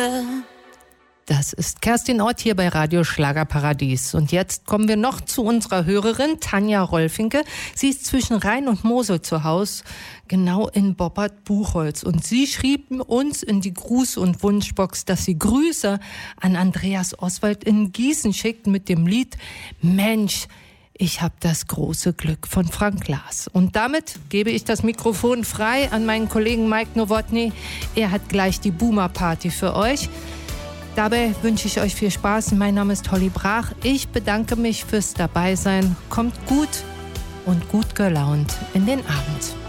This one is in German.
Stille. Das ist Kerstin Ott hier bei Radio Schlagerparadies. Und jetzt kommen wir noch zu unserer Hörerin Tanja Rolfinke. Sie ist zwischen Rhein und Mosel zu Hause, genau in Boppard-Buchholz. Und sie schrieb uns in die Gruß- und Wunschbox, dass sie Grüße an Andreas Oswald in Gießen schickt mit dem Lied Mensch, ich hab das große Glück von Frank Glas. Und damit gebe ich das Mikrofon frei an meinen Kollegen Mike Nowotny. Er hat gleich die Boomer-Party für euch. Dabei wünsche ich euch viel Spaß. Mein Name ist Holly Brach. Ich bedanke mich fürs Dabeisein. Kommt gut und gut gelaunt in den Abend.